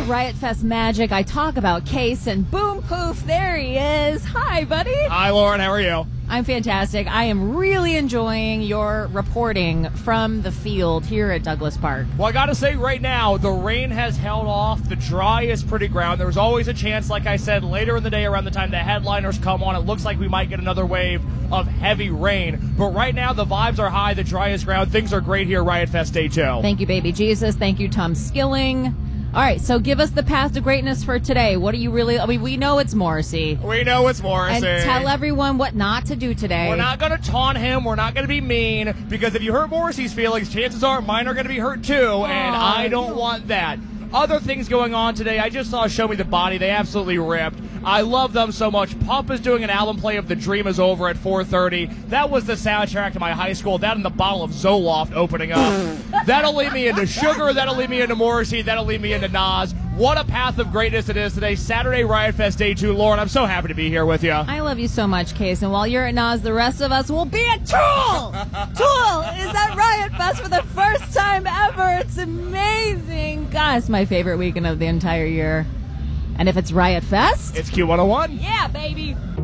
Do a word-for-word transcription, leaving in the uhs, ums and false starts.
Riot Fest magic. I talk about Case, and boom, poof, there he is. Hi, buddy. Hi, Lauren. How are you? I'm fantastic. I am really enjoying your reporting from the field here at Douglas Park. Well, I got to say right now, the rain has held off. The dry is pretty ground. There's always a chance, like I said, later in the day around the time the headliners come on, it looks like we might get another wave of heavy rain. But right now, the vibes are high. The dry is ground. Things are great here, Riot Fest Day two. Thank you, baby Jesus. Thank you, Tom Skilling. All right, so give us the path to greatness for today. What do you really, I mean, we know it's Morrissey. We know it's Morrissey. And tell everyone what not to do today. We're not going to taunt him. We're not going to be mean, because if you hurt Morrissey's feelings, chances are mine are going to be hurt too, and Aww. I don't want that. Other things going on today, I just saw Show Me the Body. They absolutely ripped. I love them so much. Pump is doing an album play of The Dream Is Over at four thirty. That was the soundtrack to my high school. That and the bottle of Zoloft opening up. That'll lead me into Sugar. That'll lead me into Morrissey. That'll lead me into Nas. What a path of greatness it is today. Saturday Riot Fest Day two. Lauren, I'm so happy to be here with you. I love you so much, Case. And while you're at Nas, the rest of us will be at Tool! Tool is at Riot Fest for the first time ever. It's amazing. God, it's my favorite weekend of the entire year. And if it's Riot Fest, it's Q one oh one. Yeah, baby.